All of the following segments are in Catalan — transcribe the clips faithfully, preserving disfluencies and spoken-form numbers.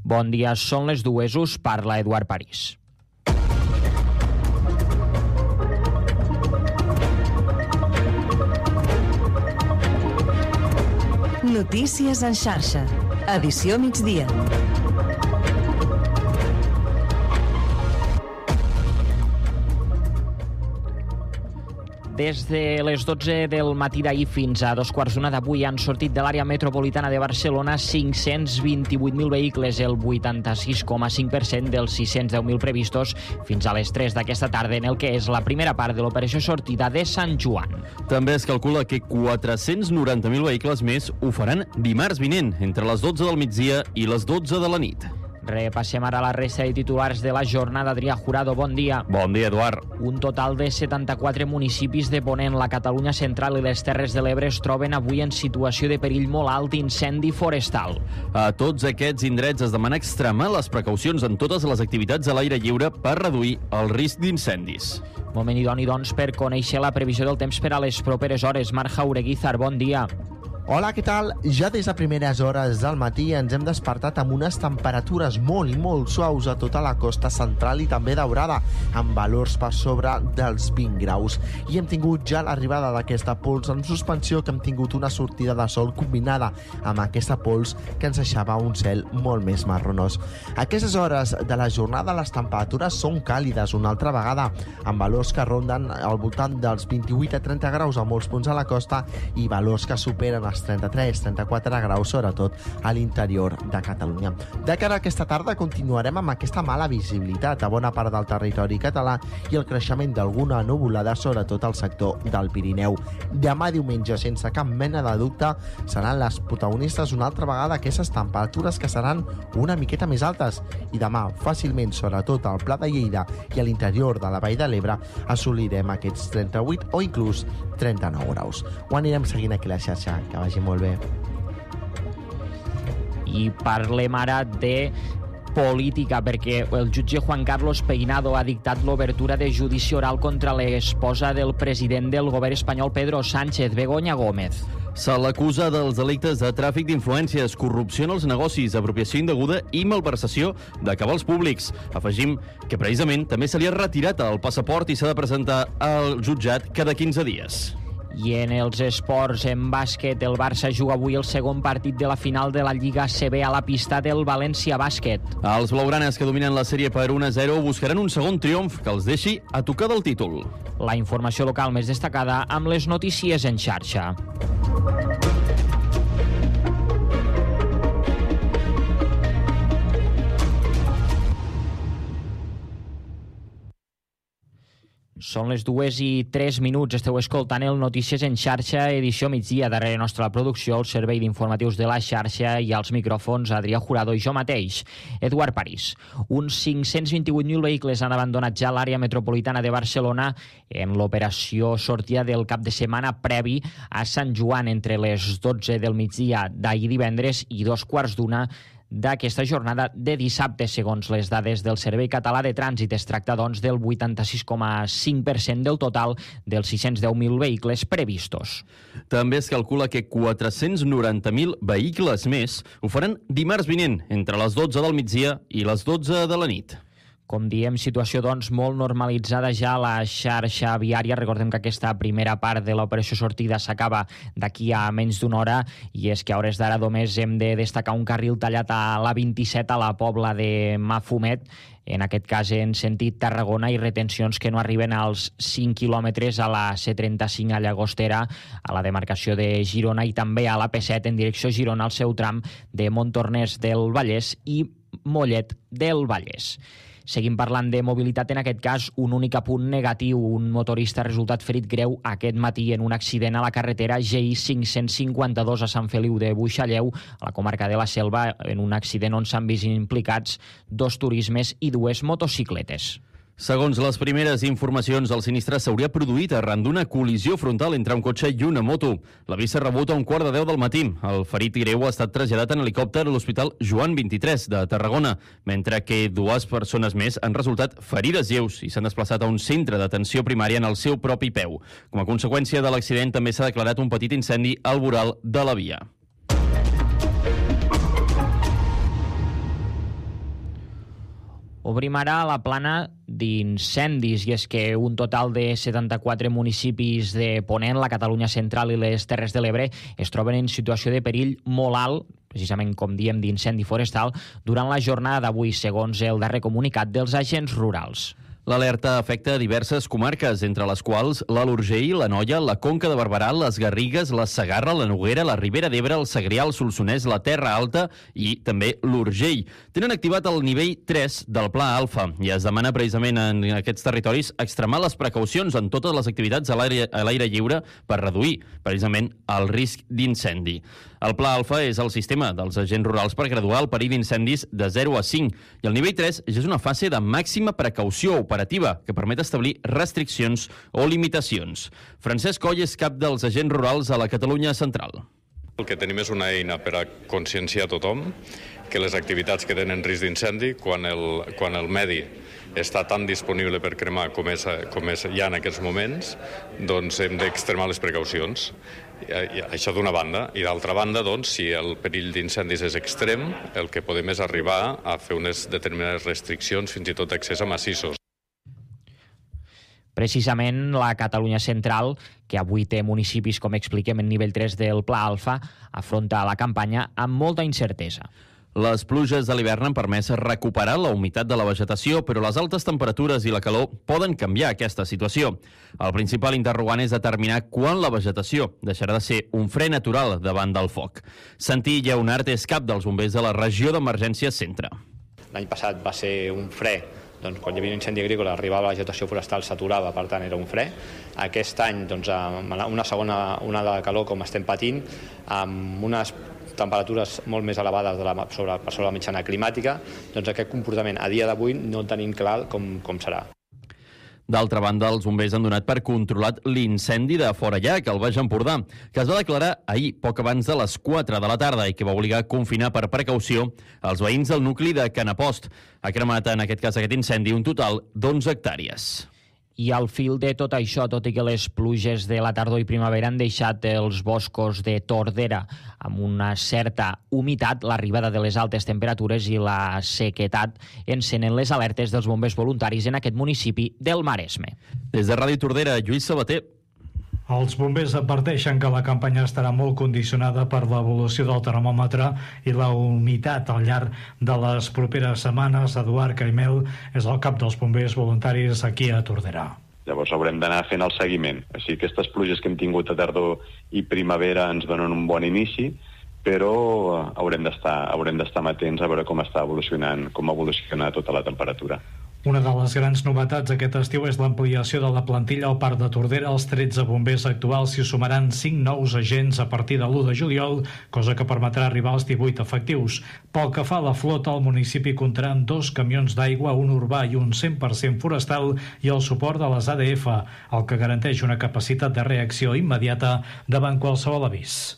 Bon dia, són les dues, us parla Eduard París. Notícies en xarxa, edició migdia. Des de les dotze del matí d'ahir fins a dos quarts d'una d'avui han sortit de l'àrea metropolitana de Barcelona cinc-cents vint-i-vuit mil vehicles, el vuitanta-sis coma cinc per cent dels sis-cents deu mil previstos fins a les tres d'aquesta tarda en el que és la primera part de l'operació sortida de Sant Joan. També es calcula que quatre-cents noranta mil vehicles més ho faran dimarts vinent, entre les dotze del migdia i les dotze de la nit. Repassem ara la resta de titulars de la jornada. Adrià Jurado, bon dia. Bon dia, Eduard. Un total de setanta-quatre municipis de Ponent, la Catalunya central i les Terres de l'Ebre es troben avui en situació de perill molt alt d'incendi forestal. A tots aquests indrets es demana extremar les precaucions en totes les activitats a l'aire lliure per reduir el risc d'incendis. Moment idoni, doncs, per conèixer la previsió del temps per a les properes hores. Marc Jaureguizar, bon dia. Hola, què tal? Ja des de primeres hores del matí ens hem despertat amb unes temperatures molt i molt suaus a tota la costa central i també daurada, amb valors per sobre dels vint graus. I hem tingut ja l'arribada d'aquesta pols en suspensió, que hem tingut una sortida de sol combinada amb aquesta pols que ens deixava un cel molt més marronós. A aquestes hores de la jornada les temperatures són càlides una altra vegada, amb valors que ronden al voltant dels vint-i-vuit a trenta graus a molts punts a la costa i valors que superen els trenta-tres a trenta-quatre graus, sobretot a l'interior de Catalunya. De cara a aquesta tarda continuarem amb aquesta mala visibilitat a bona part del territori català i el creixement d'alguna nuvolada, sobretot al sector del Pirineu. Demà diumenge, sense cap mena de dubte, seran les protagonistes una altra vegada aquestes temperatures que seran una miqueta més altes i demà fàcilment, sobretot al Pla de Lleida i a l'interior de la Vall de l'Ebre, assolirem aquests trenta-vuit o inclús trenta-nou graus. Ho anirem seguint aquí a la xarxa. Que vagi molt bé. I parlem ara de política, perquè el jutge Juan Carlos Peinado ha dictat l'obertura de judici oral contra l'esposa del president del govern espanyol, Pedro Sánchez, Begoña Gómez. Se l'acusa dels delictes de tràfic d'influències, corrupció en els negocis, apropiació indeguda i malversació de cabals públics. Afegim que precisament també se li ha retirat el passaport i s'ha de presentar al jutjat cada quinze dies. I en els esports, en bàsquet, el Barça juga avui el segon partit de la final de la Lliga A C B a la pista del València Bàsquet. Els blaugranes, que dominen la sèrie per un a zero, buscaran un segon triomf que els deixi a tocar del títol. La informació local més destacada amb les notícies en xarxa. Són les dues i tres minuts. Esteu escoltant el Notícies en xarxa, edició migdia. Darrere nostra la producció, el servei d'informatius de la xarxa i als micròfons Adrià Jurado i jo mateix, Eduard París. Uns cinc-cents vint-i-vuit mil vehicles han abandonat ja l'àrea metropolitana de Barcelona en l'operació sortida del cap de setmana previ a Sant Joan entre les dotze del migdia d'ahir divendres i dos quarts d'una d'aquesta jornada de dissabte. Segons les dades del Servei Català de Trànsit, es tracta doncs del vuitanta-sis coma cinc per cent del total dels sis-cents deu mil vehicles previstos. També es calcula que quatre-cents noranta mil vehicles més ho faran dimarts vinent, entre les dotze del migdia i les dotze de la nit. Com diem, situació doncs molt normalitzada ja a la xarxa viària. Recordem que aquesta primera part de l'operació sortida s'acaba d'aquí a menys d'una hora i és que a hores d'ara només hem de destacar un carril tallat a la vint-i-set a la Pobla de Mafumet, en aquest cas en sentit Tarragona, i retencions que no arriben als cinc quilòmetres a la C trenta-cinc a Llagostera, a la demarcació de Girona, i també a la P set en direcció a Girona al seu tram de Montornès del Vallès i Mollet del Vallès. Seguim parlant de mobilitat, en aquest cas un únic apunt negatiu. Un motorista ha resultat ferit greu aquest matí en un accident a la carretera G I cinc-cents cinquanta-dos a Sant Feliu de Buixalleu, a la comarca de la Selva, en un accident on s'han vist implicats dos turismes i dues motocicletes. Segons les primeres informacions, el sinistre s'hauria produït arran d'una col·lisió frontal entre un cotxe i una moto. L'avís s'ha rebut a un quart de deu del matí. El ferit greu ha estat traslladat en helicòpter a l'Hospital Joan vint-i-tres de Tarragona, mentre que dues persones més han resultat ferides lleus i s'han desplaçat a un centre d'atenció primària en el seu propi peu. Com a conseqüència de l'accident, també s'ha declarat un petit incendi al voral de la via. Obrim ara la plana d'incendis, i és que un total de setanta-quatre municipis de Ponent, la Catalunya central i les Terres de l'Ebre es troben en situació de perill molt alt, precisament com diem d'incendi forestal, durant la jornada d'avui, segons el darrer comunicat dels agents rurals. L'alerta afecta diverses comarques, entre les quals l'Alt Urgell, l'Anoia, la Conca de Barberà, les Garrigues, la Segarra, la Noguera, la Ribera d'Ebre, el Segrià, el Solsonès, la Terra Alta i també l'Urgell. Tenen activat el nivell tres del Pla Alfa i es demana precisament en aquests territoris extremar les precaucions en totes les activitats a l'aire a l'aire lliure per reduir precisament el risc d'incendi. El Pla Alfa és el sistema dels agents rurals per graduar el perill d'incendis de zero a cinc i el nivell tres és una fase de màxima precaució operativa que permet establir restriccions o limitacions. Francesc Coll és cap dels agents rurals a la Catalunya central. El que tenim és una eina per a conscienciar tothom que les activitats que tenen risc d'incendi, quan el, quan el medi està tan disponible per cremar com és, com és ja en aquests moments, doncs hem d'extremar les precaucions. I, això d'una banda. I d'altra banda, doncs, si el perill d'incendis és extrem, el que podem és arribar a fer unes determinades restriccions, fins i tot accés a massissos. Precisament la Catalunya central, que avui té municipis, com expliquem, en nivell tres del Pla Alfa, afronta la campanya amb molta incertesa. Les pluges de l'hivern han permès recuperar la humitat de la vegetació, però les altes temperatures i la calor poden canviar aquesta situació. El principal interrogant és determinar quan la vegetació deixarà de ser un fre natural davant del foc. Santi Lleonart és cap dels bombers de la regió d'emergència centre. L'any passat va ser un fre, doncs, quan hi havia un incendi agrícola arribava la vegetació forestal, s'aturava, per tant era un fre. Aquest any, doncs, amb una segona onada de calor com estem patint, amb unes temperatures molt més elevades de la, sobre, per sobre la mitjana climàtica, doncs aquest comportament a dia d'avui no tenim clar com, com serà. D'altra banda, els bombers han donat per controlat l'incendi de Forallac, al Baix Empordà, que es va declarar ahir, poc abans de les quatre de la tarda, i que va obligar a confinar per precaució els veïns del nucli de Canapost. Ha cremat, en aquest cas, aquest incendi, un total d'onze hectàrees. I al fil de tot això, tot i que les pluges de la tardor i primavera han deixat els boscos de Tordera amb una certa humitat, l'arribada de les altes temperatures i la sequedat encenen les alertes dels bombers voluntaris en aquest municipi del Maresme. Des de Ràdio Tordera, Lluís Sabater. Els bombers adverteixen que la campanya estarà molt condicionada per l'evolució del termòmetre i la humitat al llarg de les properes setmanes. Eduard Caimel és el cap dels bombers voluntaris aquí a Tordera. Llavors haurem d'anar fent el seguiment. Així que aquestes pluges que hem tingut a tardor i primavera ens donen un bon inici, però haurem d'estar haurem d'estar atents a veure com està evolucionant, com evoluciona tota la temperatura. Una de les grans novetats aquest estiu és l'ampliació de la plantilla al Parc de Tordera. Els tretze bombers actuals s'hi sumaran cinc nous agents a partir de l'u de juliol, cosa que permetrà arribar als divuit efectius. Pel que fa a la flota, el municipi comptarà amb dos camions d'aigua, un urbà i un cent per cent forestal, i el suport de les A D F, el que garanteix una capacitat de reacció immediata davant qualsevol avís.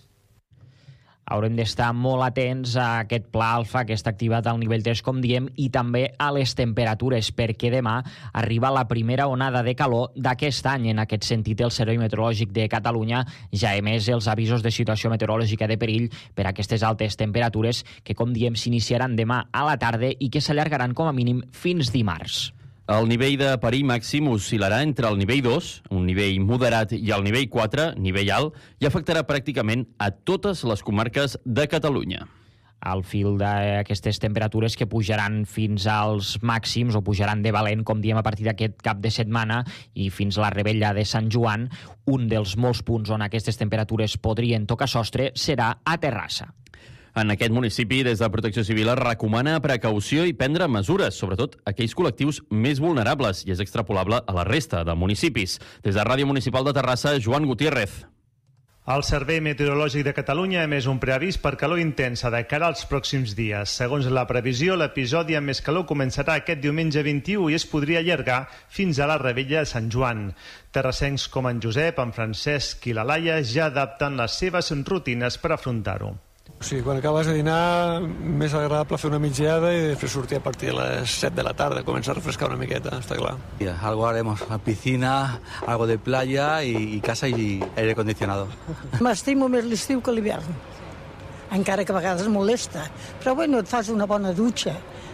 Haurem d'estar molt atents a aquest pla alfa que està activat al nivell tres, com diem, i també a les temperatures, perquè demà arriba la primera onada de calor d'aquest any. En aquest sentit, el Servei Meteorològic de Catalunya ja ha emès els avisos de situació meteorològica de perill per a aquestes altes temperatures que, com diem, s'iniciaran demà a la tarda i que s'allargaran com a mínim fins dimarts. El nivell de perill màxim oscil·larà entre el nivell dos, un nivell moderat, i el nivell quatre, nivell alt, i afectarà pràcticament a totes les comarques de Catalunya. Al fil d'aquestes temperatures que pujaran fins als màxims, o pujaran de valent, com diem, a partir d'aquest cap de setmana i fins a la rebella de Sant Joan, un dels molts punts on aquestes temperatures podrien tocar sostre serà a Terrassa. En aquest municipi, des de Protecció Civil, es recomana precaució i prendre mesures, sobretot aquells col·lectius més vulnerables, i és extrapolable a la resta de municipis. Des de Ràdio Municipal de Terrassa, Joan Gutiérrez. El Servei Meteorològic de Catalunya ha emès un preavís per calor intensa de cara als pròxims dies. Segons la previsió, l'episodi amb més calor començarà aquest diumenge vint-i-u i es podria allargar fins a la rebella de Sant Joan. Terrassencs com en Josep, en Francesc i la Laia ja adapten les seves rutines per afrontar-ho. O sigui, quan acabes de dinar, més agradable fer una migdiada i després sortir a partir de les set de la tarda, comença a refrescar una miqueta, està clar. Algo haremos, a piscina, algo de playa y, y casa y aire acondicionado. M'estimo més l'estiu que l'hivern, encara que a vegades molesta, però bueno, et fas una bona dutxa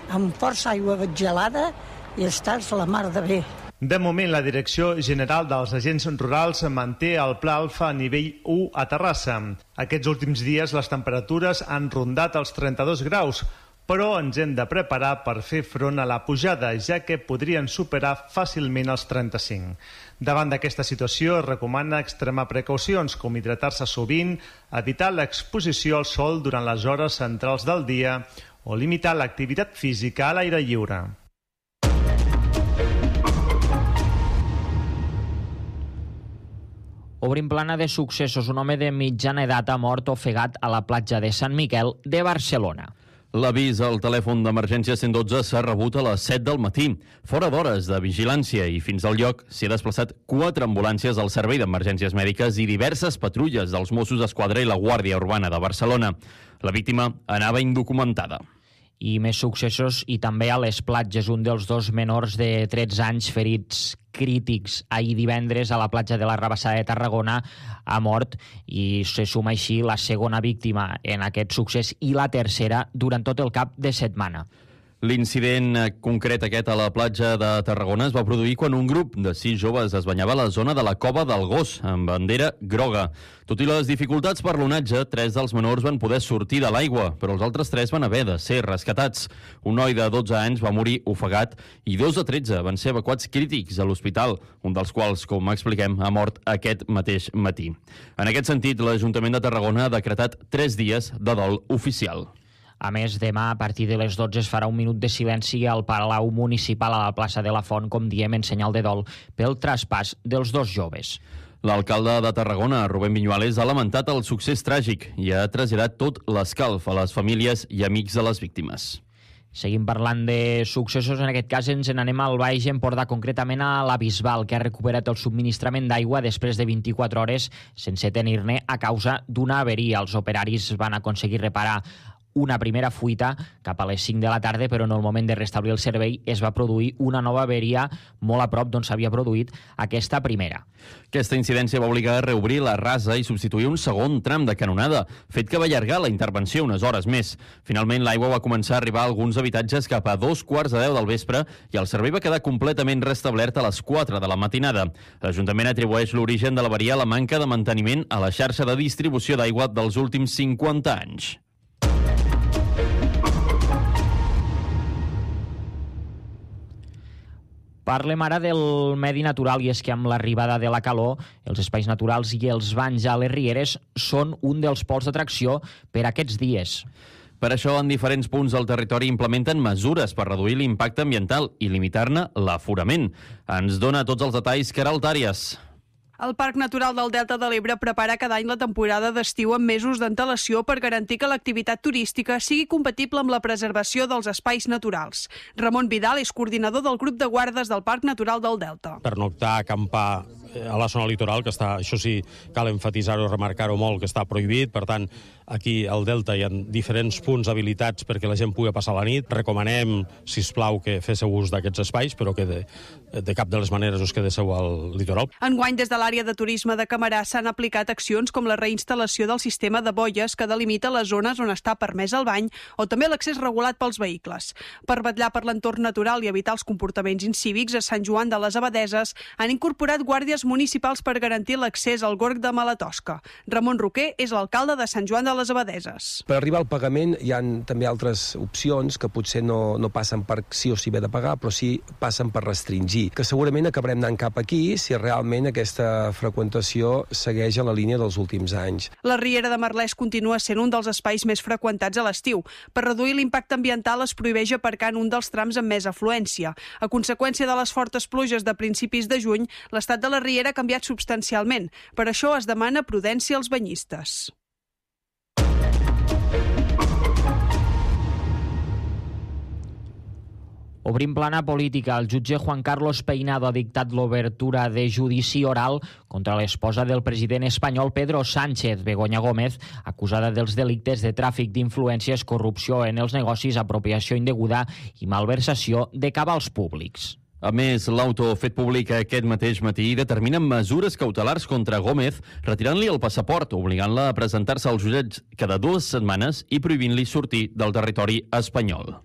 amb força aigua gelada i estàs la mar de bé. De moment, la Direcció General dels Agents Rurals manté el Pla Alfa a nivell u a Terrassa. Aquests últims dies les temperatures han rondat els trenta-dos graus, però ens hem de preparar per fer front a la pujada, ja que podrien superar fàcilment els trenta-cinc. Davant d'aquesta situació, es recomana extremar precaucions, com hidratar-se sovint, evitar l'exposició al sol durant les hores centrals del dia o limitar l'activitat física a l'aire lliure. Obrim plana de successos. Un home de mitjana edat ha mort ofegat a la platja de Sant Miquel de Barcelona. L'avís al telèfon d'emergència cent dotze s'ha rebut a les set del matí. Fora d'hores de vigilància i fins al lloc s'hi ha desplaçat quatre ambulàncies al Servei d'Emergències Mèdiques i diverses patrulles dels Mossos d'Esquadra i la Guàrdia Urbana de Barcelona. La víctima anava indocumentada. I més successos i també a les platges. Un dels dos menors de tretze anys ferits crítics ahir divendres a la platja de la Rabassada de Tarragona ha mort i se suma així la segona víctima en aquest succés i la tercera durant tot el cap de setmana. L'incident concret aquest a la platja de Tarragona es va produir quan un grup de sis joves es banyava a la zona de la Cova del Gos, amb bandera groga. Tot i les dificultats per l'onatge, tres dels menors van poder sortir de l'aigua, però els altres tres van haver de ser rescatats. Un noi de dotze anys va morir ofegat i dos de tretze van ser evacuats crítics a l'hospital, un dels quals, com expliquem, ha mort aquest mateix matí. En aquest sentit, l'Ajuntament de Tarragona ha decretat tres dies de dol oficial. A més, demà, a partir de les dotze, es farà un minut de silenci al Palau Municipal a la plaça de la Font, com diem, en senyal de dol pel traspàs dels dos joves. L'alcalde de Tarragona, Rubén Viñuales, ha lamentat el succés tràgic i ha traslladat tot l'escalf a les famílies i amics de les víctimes. Seguim parlant de successos. En aquest cas ens n'anem al Baix Empordà, concretament a la Bisbal, que ha recuperat el subministrament d'aigua després de vint-i-quatre hores sense tenir-ne a causa d'una averia. Els operaris van aconseguir reparar una primera fuita cap a les cinc de la tarda, però en el moment de restablir el servei es va produir una nova averia molt a prop d'on s'havia produït aquesta primera. Aquesta incidència va obligar a reobrir la rasa i substituir un segon tram de canonada, fet que va allargar la intervenció unes hores més. Finalment, l'aigua va començar a arribar a alguns habitatges cap a dos quarts de deu del vespre i el servei va quedar completament restablert a les quatre de la matinada. L'Ajuntament atribueix l'origen de l'avaria a la manca de manteniment a la xarxa de distribució d'aigua dels últims cinquanta anys. Parlem ara del medi natural, i és que amb l'arribada de la calor, els espais naturals i els banys a les rieres són un dels pols d'atracció per aquests dies. Per això, en diferents punts del territori implementen mesures per reduir l'impacte ambiental i limitar-ne l'aforament. Ens dona tots els detalls Queralt Àries. El Parc Natural del Delta de l'Ebre prepara cada any la temporada d'estiu amb mesos d'antelació per garantir que l'activitat turística sigui compatible amb la preservació dels espais naturals. Ramon Vidal és coordinador del grup de guardes del Parc Natural del Delta. Pernoctar, acampar a la zona litoral, que està, això sí, cal emfatitzar-ho, remarcar-ho molt, que està prohibit. Per tant, aquí al Delta hi ha diferents punts habilitats perquè la gent pugui passar la nit. Recomanem, sisplau, que féssiu ús d'aquests espais, però que de, de cap de les maneres us quedéssiu al litoral. Enguany, des de l'àrea de turisme de Camarà s'han aplicat accions com la reinstal·lació del sistema de boies que delimita les zones on està permès el bany o també l'accés regulat pels vehicles. Per vetllar per l'entorn natural i evitar els comportaments incívics, a Sant Joan de les Abadeses han incorporat guàrdies municipals per garantir l'accés al gorg de Malatosca. Ramon Roquer és l'alcalde de Sant Joan de les Abadeses. Per arribar al pagament hi ha també altres opcions que potser no, no passen per sí o sí haver de pagar, però sí passen per restringir, que segurament acabarem anant cap aquí si realment aquesta freqüentació segueix a la línia dels últims anys. La Riera de Merlès continua sent un dels espais més freqüentats a l'estiu. Per reduir l'impacte ambiental es prohibeix aparcar en un dels trams amb més afluència. A conseqüència de les fortes pluges de principis de juny, l'estat de la Riera ha canviat substancialment. Per això es demana prudència als banyistes. Obrim plana política. El jutge Juan Carlos Peinado ha dictat l'obertura de judici oral contra l'esposa del president espanyol Pedro Sánchez, Begoña Gómez, acusada dels delictes de tràfic d'influències, corrupció en els negocis, apropiació indeguda i malversació de cabals públics. A més, l'auto fet públic aquest mateix matí determina mesures cautelars contra Gómez, retirant-li el passaport, obligant-la a presentar-se als jutjats cada dues setmanes i prohibint-li sortir del territori espanyol.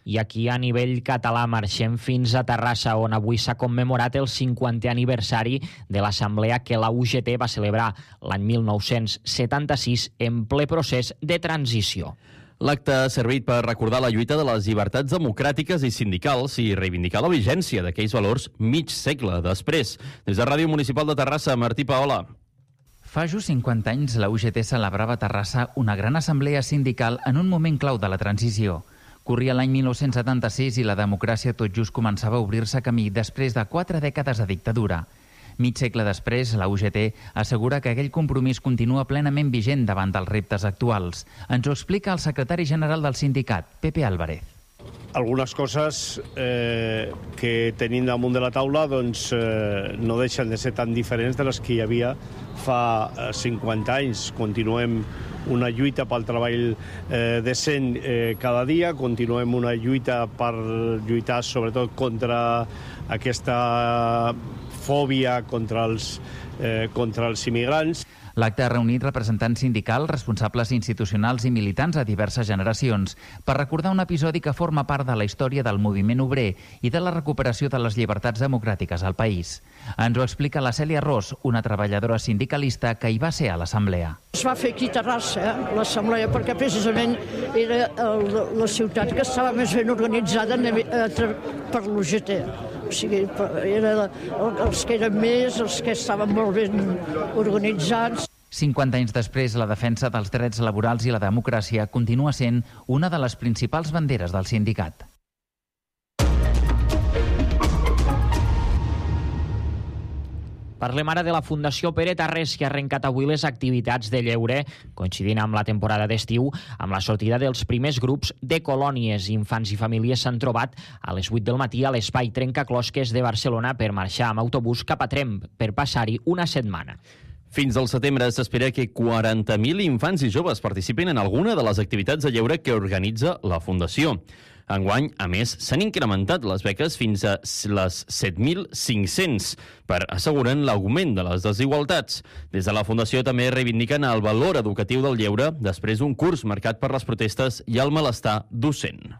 I aquí, a nivell català, marxem fins a Terrassa, on avui s'ha commemorat el cinquantè aniversari de l'assemblea que la U G T va celebrar l'any mil nou-cents setanta-sis en ple procés de transició. L'acte ha servit per recordar la lluita de les llibertats democràtiques i sindicals i reivindicar la vigència d'aquells valors mig segle després. Des de Ràdio Municipal de Terrassa, Martí Paola. Fa just cinquanta anys, la U G T celebrava a Terrassa una gran assemblea sindical en un moment clau de la transició. Corria l'any mil nou-cents setanta-sis i la democràcia tot just començava a obrir-se camí després de quatre dècades de dictadura. Mig segle després, la U G T assegura que aquell compromís continua plenament vigent davant dels reptes actuals. Ens ho explica el secretari general del sindicat, Pepe Álvarez. Algunes coses eh, que tenim damunt de la taula doncs, eh, no deixen de ser tan diferents de les que hi havia fa eh, cinquanta anys. Continuem una lluita pel treball eh, decent eh, cada dia, continuem una lluita per lluitar sobretot contra aquesta fòbia contra els, eh, contra els immigrants. L'acte ha reunit representants sindicals, responsables institucionals i militants de diverses generacions per recordar un episodi que forma part de la història del moviment obrer i de la recuperació de les llibertats democràtiques al país. Ens ho explica la Cèlia Ros, una treballadora sindicalista que hi va ser a l'assemblea. Es va fer aquí a Terrassa, eh, l'assemblea, perquè precisament era el, la ciutat que estava més ben organitzada per l'U G T. O sigui, era els que eren més, els que estaven molt ben organitzats. cinquanta anys després, la defensa dels drets laborals i la democràcia continua sent una de les principals banderes del sindicat. Parlem ara de la Fundació Pere Tarrés, que ha arrencat avui les activitats de lleure, coincidint amb la temporada d'estiu, amb la sortida dels primers grups de colònies. Infants i famílies s'han trobat a les vuit del matí a l'espai Trencaclosques de Barcelona per marxar amb autobús cap a Tremp, per passar-hi una setmana. Fins al setembre s'espera que quaranta mil infants i joves participin en alguna de les activitats de lleure que organitza la Fundació. Enguany, a més, s'han incrementat les beques fins a les set mil cinc-cents per assegurar l'augment de les desigualtats. Des de la Fundació també reivindiquen el valor educatiu del lleure després d'un curs marcat per les protestes i el malestar docent.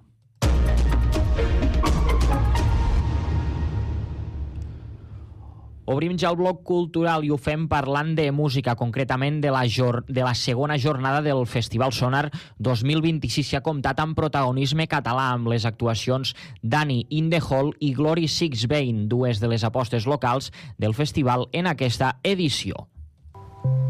Obrim ja el bloc cultural i ho fem parlant de música, concretament de la, jor de la segona jornada del Festival Sonar dos mil vint-i-sis, que ha comptat amb protagonisme català, amb les actuacions d'Annie in the Hall i Glory Sixbane, dues de les apostes locals del festival en aquesta edició.